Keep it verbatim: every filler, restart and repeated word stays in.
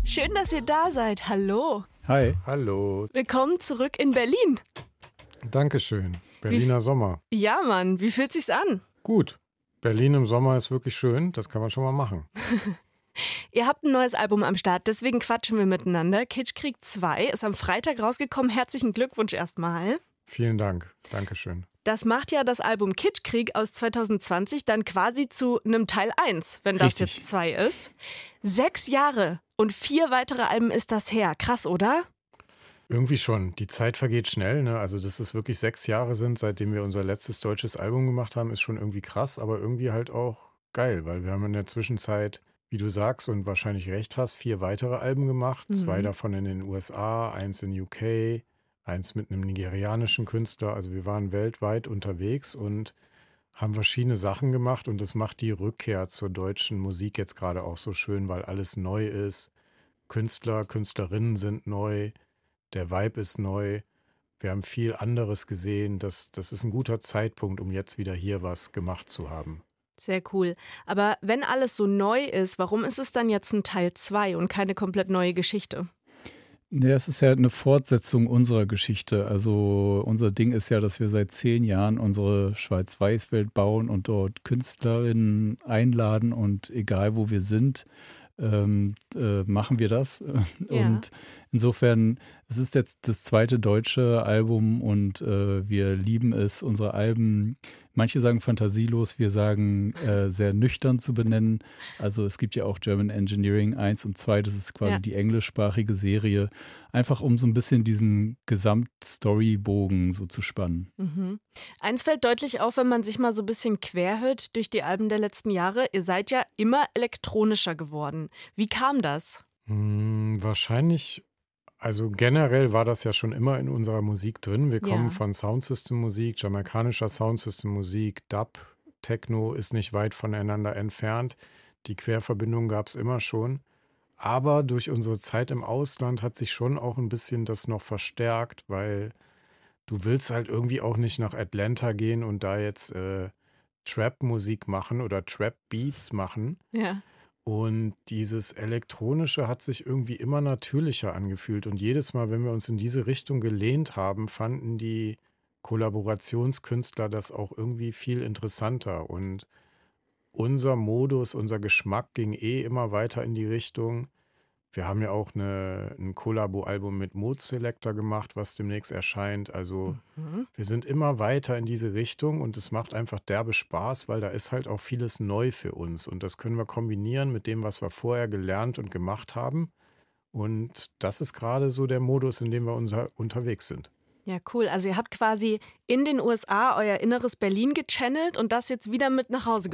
Schön, dass ihr da seid. Hallo. Hi. Hallo. Willkommen zurück in Berlin. Dankeschön. Berliner Wie, Sommer. Ja, Mann. Wie fühlt sich's an? Gut. Berlin im Sommer ist wirklich schön. Das kann man schon mal machen. Ihr habt ein neues Album am Start, deswegen quatschen wir miteinander. Kitschkrieg zwei ist am Freitag rausgekommen. Herzlichen Glückwunsch erstmal. Vielen Dank. Dankeschön. Das macht ja das Album Kitschkrieg aus zwanzig zwanzig dann quasi zu einem Teil eins, wenn das Richtig. jetzt zwei ist. Sechs Jahre und vier weitere Alben ist das her. Krass, oder? Irgendwie schon. Die Zeit vergeht schnell. Ne? Also, dass es wirklich sechs Jahre sind, seitdem wir unser letztes deutsches Album gemacht haben, ist schon irgendwie krass, aber irgendwie halt auch geil, weil wir haben in der Zwischenzeit, wie du sagst und wahrscheinlich recht hast, vier weitere Alben gemacht. Mhm. Zwei davon in den U S A, eins in U K, eins mit einem nigerianischen Künstler. Also wir waren weltweit unterwegs und haben verschiedene Sachen gemacht und das macht die Rückkehr zur deutschen Musik jetzt gerade auch so schön, weil alles neu ist. Künstler, Künstlerinnen sind neu, der Vibe ist neu. Wir haben viel anderes gesehen. Das, das ist ein guter Zeitpunkt, um jetzt wieder hier was gemacht zu haben. Sehr cool. Aber wenn alles so neu ist, warum ist es dann jetzt ein Teil zwei und keine komplett neue Geschichte? Ja, es ist ja eine Fortsetzung unserer Geschichte. Also unser Ding ist ja, dass wir seit zehn Jahren unsere Schwarz-Weiß-Welt bauen und dort Künstlerinnen einladen und egal wo wir sind, ähm, äh, machen wir das. Ja. Und insofern, es ist jetzt das zweite deutsche Album und äh, wir lieben es, unsere Alben, manche sagen fantasielos, wir sagen äh, sehr nüchtern zu benennen. Also es gibt ja auch German Engineering eins und zwei, das ist quasi Ja. die englischsprachige Serie, einfach um so ein bisschen diesen Gesamtstorybogen so zu spannen. Mhm. Eins fällt deutlich auf, wenn man sich mal so ein bisschen querhört durch die Alben der letzten Jahre. Ihr seid ja immer elektronischer geworden. Wie kam das? Hm, wahrscheinlich, also generell war das ja schon immer in unserer Musik drin. Wir kommen Ja. von Soundsystem-Musik, jamaikanischer Soundsystem-Musik, Dub, Techno ist nicht weit voneinander entfernt. Die Querverbindung gab es immer schon. Aber durch unsere Zeit im Ausland hat sich schon auch ein bisschen das noch verstärkt, weil du willst halt irgendwie auch nicht nach Atlanta gehen und da jetzt äh, Trap-Musik machen oder Trap-Beats machen. Ja. Und dieses Elektronische hat sich irgendwie immer natürlicher angefühlt. Und jedes Mal, wenn wir uns in diese Richtung gelehnt haben, fanden die Kollaborationskünstler das auch irgendwie viel interessanter. Und unser Modus, unser Geschmack ging eh immer weiter in die Richtung. Wir haben ja auch eine, ein Kollabo-Album mit Mode Selector gemacht, was demnächst erscheint. Also Mhm. wir sind immer weiter in diese Richtung und es macht einfach derbe Spaß, weil da ist halt auch vieles neu für uns. Und das können wir kombinieren mit dem, was wir vorher gelernt und gemacht haben. Und das ist gerade so der Modus, in dem wir unser, unterwegs sind. Ja, cool. Also ihr habt quasi in den U S A euer inneres Berlin gechannelt und das jetzt wieder mit nach Hause